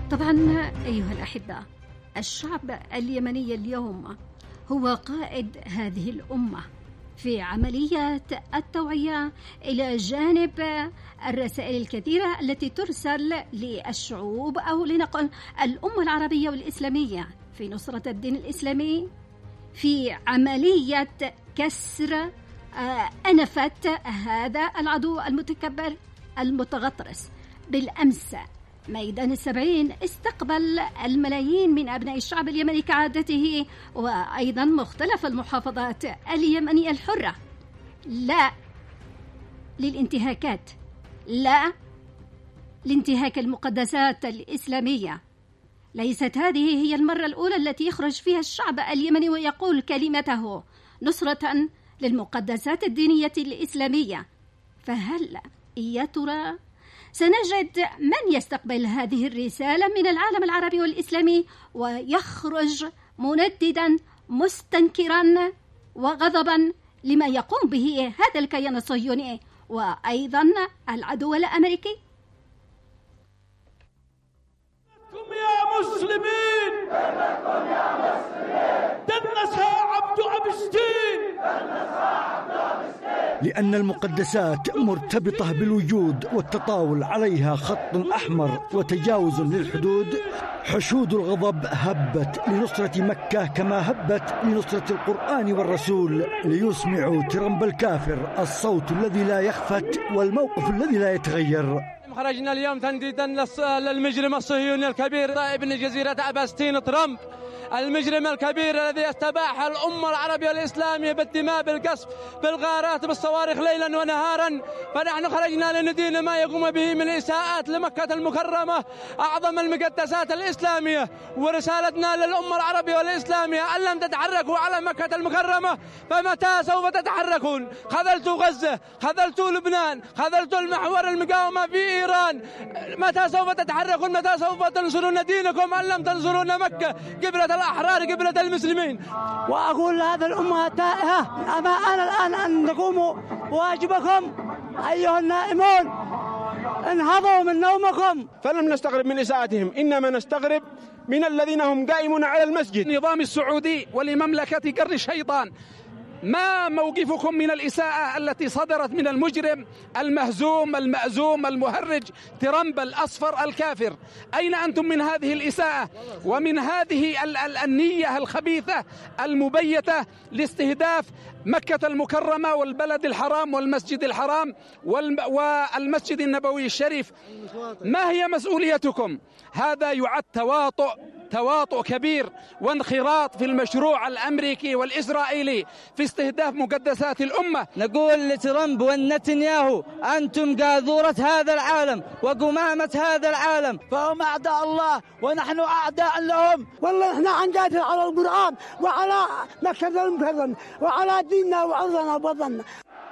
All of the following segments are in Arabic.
طبعا أيها الأحبة، الشعب اليمني اليوم هو قائد هذه الأمة في عملية التوعية، إلى جانب الرسائل الكثيرة التي ترسل للشعوب أو لنقل الأمة العربية والإسلامية في نصرة الدين الإسلامي، في عملية كسر أنفة هذا العدو المتكبر المتغطرس. بالأمس ميدان السبعين استقبل الملايين من أبناء الشعب اليمني كعادته، وأيضا مختلف المحافظات اليمنية الحرة. لا للانتهاكات، لا لانتهاك المقدسات الإسلامية. ليست هذه هي المرة الأولى التي يخرج فيها الشعب اليمني ويقول كلمته نصرة للمقدسات الدينية الإسلامية. فهل يا ترى سنجد من يستقبل هذه الرسالة من العالم العربي والإسلامي ويخرج منددا مستنكرا وغضبا لما يقوم به هذا الكيان الصهيوني وأيضا العدو الأمريكي؟ يا مسلمين دنسها عبد أبشتين، لأن المقدسات مرتبطة بالوجود والتطاول عليها خط أحمر وتجاوز للحدود. حشود الغضب هبت لنصرة مكة كما هبت لنصرة القرآن والرسول، ليسمعوا ترمب الكافر الصوت الذي لا يخفت والموقف الذي لا يتغير. خرجنا اليوم تنديدا للمجرم الصهيوني الكبير ابن جزيرة أباستين ترامب، المجرم الكبير الذي استباح الأمة العربية الإسلامية بالدماء، بالقصف، بالغارات، بالصواريخ ليلا ونهارا. فنحن خرجنا لندين ما يقوم به من إساءات لمكة المكرمة، أعظم المقدسات الإسلامية. ورسالتنا للأمة العربية والإسلامية أن لم تتحركوا على مكة المكرمة فمتى سوف تتحركون؟ خذلتوا غزة، خذلتوا لبنان، خذلتوا المحور المقاومة في إيران. متى سوف تتحركون؟ متى سوف تنصرون دينكم أن لم تنصرون مكة قبلة الأحرار، قبلة المسلمين؟ وأقول لهذا الأمة التائهة: أما أنا الآن أن تقوموا واجبكم أيها النائمون، انهضوا من نومكم. فلم نستغرب من إساءتهم، إنما نستغرب من الذين هم قائمون على المسجد. النظام السعودي ولمملكة قرن الشيطان، ما موقفكم من الإساءة التي صدرت من المجرم المهزوم المأزوم المهرج ترامب الأصفر الكافر؟ أين أنتم من هذه الإساءة ومن هذه النية الخبيثة المبيتة لاستهداف مكة المكرمة والبلد الحرام والمسجد الحرام والمسجد النبوي الشريف؟ ما هي مسؤوليتكم؟ هذا يعد تواطؤ كبير وانخراط في المشروع الأمريكي والإسرائيلي في استهداف مقدسات الأمة. نقول لترامب والنتنياهو: أنتم قاذورة هذا العالم وقمامة هذا العالم، فهم أعداء الله ونحن أعداء لهم. والله إحنا عندنا على القرآن وعلى مكة المكرمة وعلى ديننا وعرضنا وبطننا.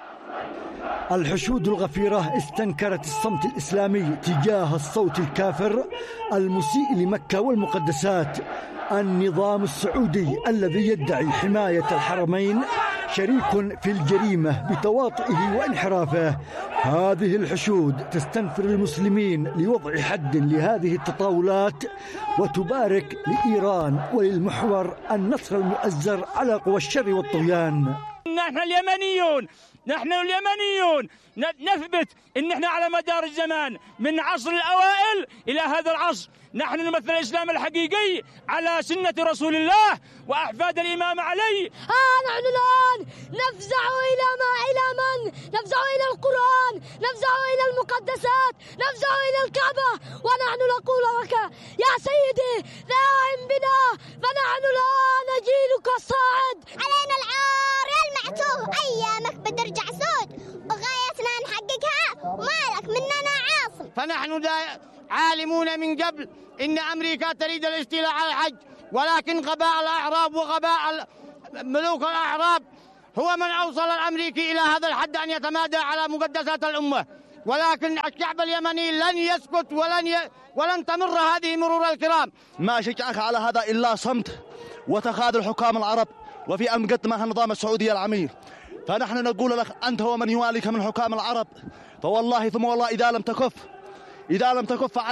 الحشود الغفيرة استنكرت الصمت الإسلامي تجاه الصوت الكافر المسيء لمكة والمقدسات. النظام السعودي الذي يدعي حماية الحرمين شريك في الجريمة بتواطئه وانحرافه. هذه الحشود تستنفر المسلمين لوضع حد لهذه التطاولات وتبارك لإيران وللمحور النصر المؤزر على قوى الشر والطغيان. نحن اليمنيون نثبت ان احنا على مدار الزمان من عصر الاوائل الى هذا العصر نحن نمثل الاسلام الحقيقي على سنة رسول الله واحفاد الامام علي. نحن الان نفزع الى من؟ نفزع الى القرآن، نفزع الى المقدسات، نفزع الى الكعبة، ونحن نقول لك يا سيدي داعم بنا، فنحن لا نجيلك الصاعد. علينا العار يا المعتوه، ايامك بترجع سود وغايتنا نحققها ومالك مننا عاصم. فنحن عالمون من قبل إن أمريكا تريد الاستيلاء على الحج، ولكن غباء الأعراب وغباء ملوك الأعراب هو من أوصل الأمريكي إلى هذا الحد أن يتمادى على مقدسات الأمة. ولكن الشعب اليمني لن يسكت ولن تمر هذه مرور الكرام. ما شجعك على هذا إلا صمت وتخاذل الحكام العرب وفي أن مقدمها النظام السعودي العميل. فنحن نقول لك أنت ومن يواليك من حكام العرب، فوالله ثم والله إذا لم تكف عن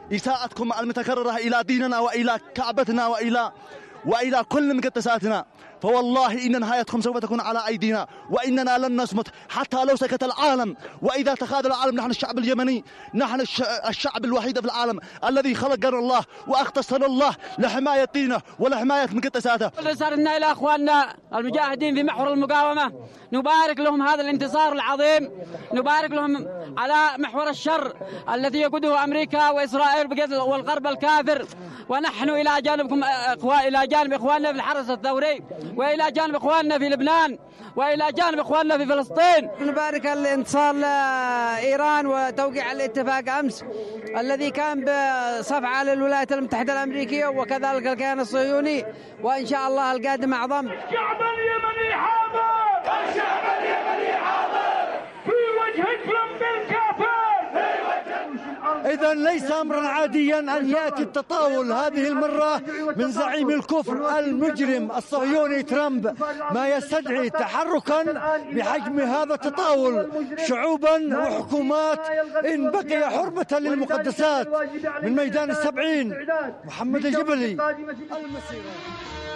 إساءتكم المتكررة إلى ديننا وإلى كعبتنا وإلى كل مقدساتنا، فوالله إن نهايتكم سوف تكون على أيدينا، وإننا لن نصمت حتى لو سكت العالم. وإذا تخاذل العالم، نحن الشعب اليمني، نحن الشعب الوحيد في العالم الذي خلقنا الله وأختصنا الله لحماية دينه ولحماية مقدساته. رسالتنا إلى أخواننا المجاهدين في محور المقاومة، نبارك لهم هذا الانتصار العظيم، نبارك لهم على محور الشر الذي يقوده أمريكا وإسرائيل والغرب الكافر، ونحن إلى جانبكم إلى جانب إخواننا في الحرس الثوري، وإلى جانب إخواننا في لبنان، وإلى جانب إخواننا في فلسطين. نبارك الانتصار لإيران وتوقيع الاتفاق أمس الذي كان بصفعة للولايات المتحدة الأمريكية وكذلك الكيان الصهيوني، وإن شاء الله القادم أعظم. الشعب اليمني حاضر، الشعب اليمني حاضر في وجه ترامب الكافر. إذا ليس أمرا عاديا أن يأتي التطاول هذه المرة من زعيم الكفر المجرم الصهيوني ترامب، ما يستدعي تحركا بحجم هذا التطاول شعوبا وحكومات إن بقي حرمة للمقدسات. من ميدان السبعين، محمد الجبلي، المسيرة.